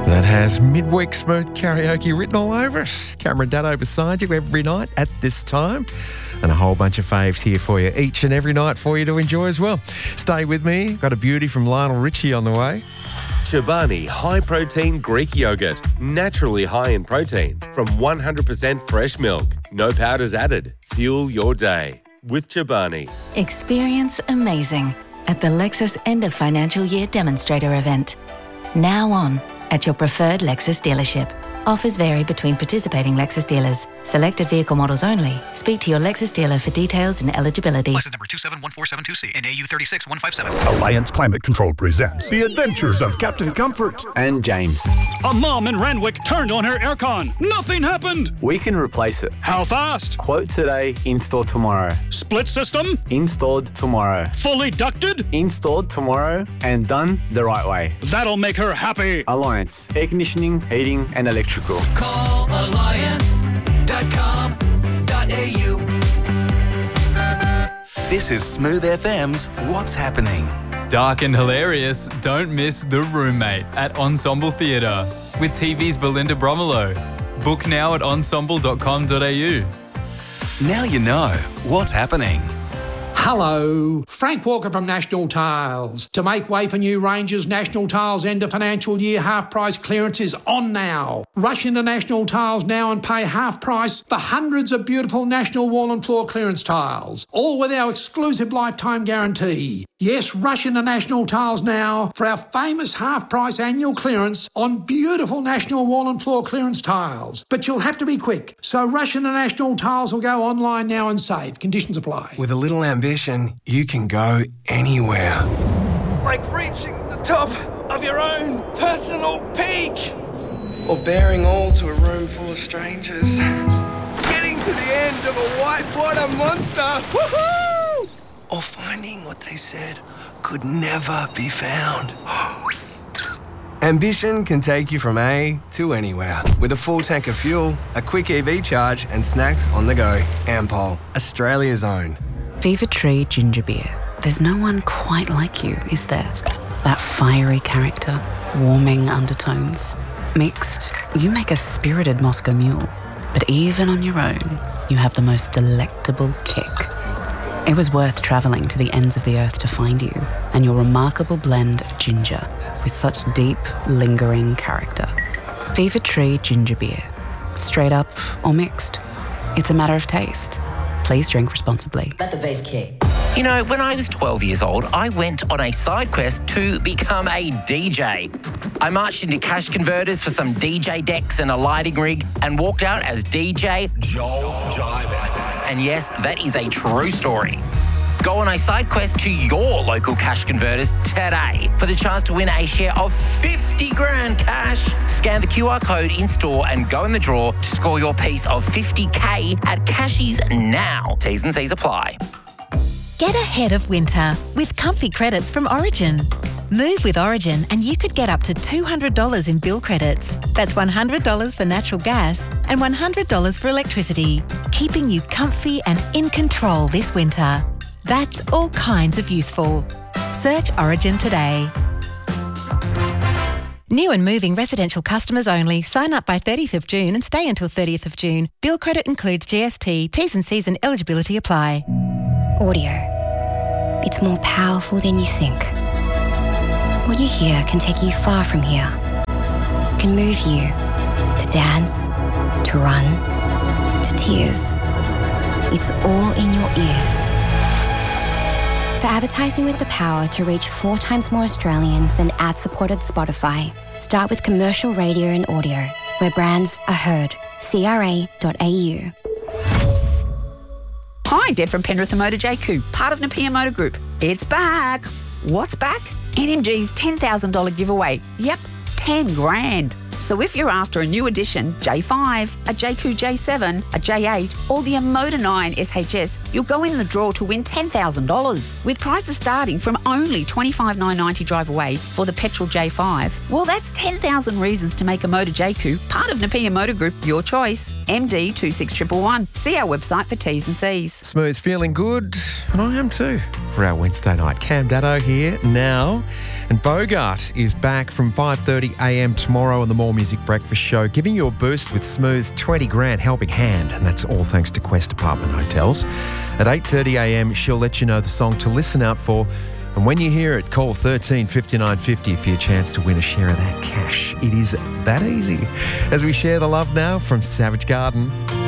That has midweek smooth karaoke written all over it. Cameron Daddo beside you every night at this time. And a whole bunch of faves here for you each and every night for you to enjoy as well. Stay with me. Got a beauty from Lionel Richie on the way. Chobani High Protein Greek Yogurt. Naturally high in protein from 100% fresh milk. No powders added. Fuel your day with Chobani. Experience amazing at the Lexus End of Financial Year Demonstrator event. Now on at your preferred Lexus dealership. Offers vary between participating Lexus dealers. Selected vehicle models only. Speak to your Lexus dealer for details and eligibility. License number 271472C and AU 36157. Alliance Climate Control presents The Adventures of Captain Comfort and James. A mom in Randwick turned on her aircon. Nothing happened. We can replace it. How fast? Quote today, install tomorrow. Split system? Installed tomorrow. Fully ducted? Installed tomorrow and done the right way. That'll make her happy. Alliance. Air conditioning, heating and electrical. Call alliance.com.au. This is Smooth FM's What's Happening. Dark and hilarious, don't miss The Roommate at Ensemble Theatre with TV's Belinda Bromelo. Book now at ensemble.com.au. Now you know what's happening. Hello, Frank Walker from National Tiles. To make way for new ranges, National Tiles end of financial year half price clearance is on now. Rush into National Tiles now and pay half price for hundreds of beautiful National wall and floor clearance tiles, all with our exclusive lifetime guarantee. Yes, rush into National Tiles now for our famous half price annual clearance on beautiful National wall and floor clearance tiles. But you'll have to be quick, so rush into National Tiles or go online now and save. Conditions apply. With a little ambition, you can go anywhere. Like reaching the top of your own personal peak. Or bearing all to a room full of strangers. Getting to the end of a whitewater monster. Woohoo! Or finding what they said could never be found. Ambition can take you from A to anywhere. With a full tank of fuel, a quick EV charge and snacks on the go. Ampol, Australia's own. Fever Tree Ginger Beer. There's no one quite like you, is there? That fiery character, warming undertones. Mixed, you make a spirited Moscow Mule. But even on your own, you have the most delectable kick. It was worth travelling to the ends of the earth to find you and your remarkable blend of ginger with such deep, lingering character. Fever Tree Ginger Beer. Straight up or mixed. It's a matter of taste. Please drink responsibly. Let the bass kick. You know, when I was 12 years old, I went on a side quest to become a DJ. I marched into Cash Converters for some DJ decks and a lighting rig and walked out as DJ Joel Jiven. And yes, that is a true story. Go on a side quest to your local Cash Converters today for the chance to win a share of 50 grand cash. Scan the QR code in store and go in the draw to score your piece of 50K at Cashies now. T's and C's apply. Get ahead of winter with comfy credits from Origin. Move with Origin and you could get up to $200 in bill credits. That's $100 for natural gas and $100 for electricity, keeping you comfy and in control this winter. That's all kinds of useful. Search Origin today. New and moving residential customers only. Sign up by 30th of June and stay until 30th of June. Bill credit includes GST. T's and C's and eligibility apply. Audio. It's more powerful than you think. What you hear can take you far from here. It can move you to dance, to run, to tears. It's all in your ears. For advertising with the power to reach 4 times more Australians than ad-supported Spotify, start with commercial radio and audio, where brands are heard. CRA.au. Hi, Deb from Penrith and Motor JQ, part of Napier Motor Group. It's back. What's back? NMG's $10,000 giveaway. Yep, 10 grand. So if you're after a new edition, J5, a JQ J7, a J8, or the Motor 9 SHS, you'll go in the draw to win $10,000. With prices starting from only $25,990 drive away for the petrol J5. Well, that's 10,000 reasons to make a Motor JQ part of Napier Motor Group your choice. MD 26111. See our website for T's and C's. Smooth, feeling good, and I am too. For our Wednesday night, Cam Daddo here now. And Bogart is back from 5:30 a.m. tomorrow on the More Music Breakfast Show, giving you a boost with Smooth's 20 grand helping hand. And that's all thanks to Quest Apartment Hotels. At 8:30 a.m, she'll let you know the song to listen out for. And when you hear it, call 13 59 50 for your chance to win a share of that cash. It is that easy. As we share the love now from Savage Garden.